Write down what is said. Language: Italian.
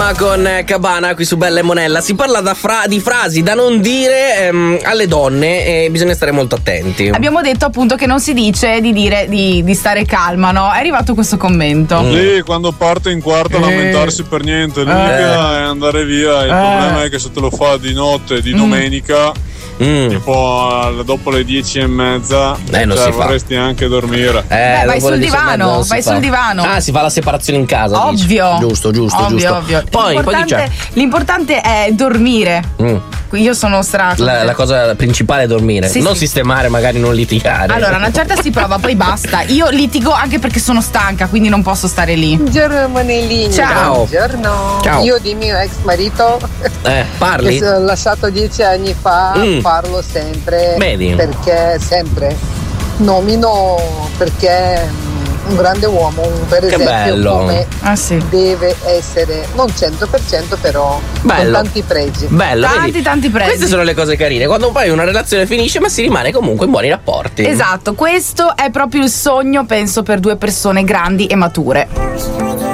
Con Cabana qui su Bella e Monella si parla di frasi da non dire alle donne e bisogna stare molto attenti. Abbiamo detto appunto che non si dice di dire di stare calma, no? È arrivato questo commento. Lì quando parte in quarto a lamentarsi per niente, l'unica è andare via. Il problema è che se te lo fa di notte, di domenica, tipo dopo le 10:30, non si fa. vorresti anche dormire. Vai sul divano, sul divano. Ah, si fa la separazione in casa. Ovvio. Dici. Giusto. Ovvio. Poi c'è. L'importante è dormire. Io sono la cosa principale è dormire, sì, non sì. sistemare, magari non litigare. Allora, una certa si prova, poi basta. Io litigo anche perché sono stanca, quindi non posso stare lì. Buongiorno Monellini. Ciao. Buongiorno. Ciao. Io di mio ex marito parli? che ho lasciato 10 anni fa, parlo sempre. Vedi? Perché sempre nomino perché un grande uomo, per esempio, bello. come sì. deve essere, non 100% però, Bello. con tanti pregi. Bello, vedi? Tanti pregi. Queste sono le cose carine, quando poi una relazione finisce ma si rimane comunque in buoni rapporti. Esatto, questo è proprio il sogno, penso, per due persone grandi e mature.